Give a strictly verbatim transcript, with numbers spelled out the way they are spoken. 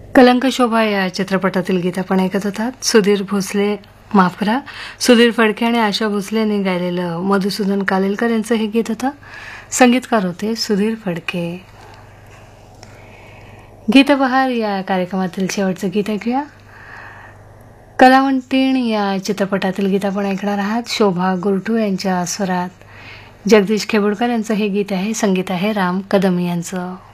कलंक शोभा या चित्रपटातील गीत आपण ऐकत होतात. सुधीर भोसले माफ करा सुधीर फडके आणि आशा भोसले यांनी गायलेलं मधुसूदन कालेलकर यांचं हे गीत होतं. संगीतकार होते सुधीर फडके. गीतबहार या कार्यक्रमातील शेवटचं गीत ऐकूया. कलावंतीण या चित्रपटातील गीत आपण ऐकणार आहात. शोभा गुरठू यांच्या स्वरात जगदीश खेबुडकर यांचं हे गीत आहे. संगीत आहे राम कदम यांचं.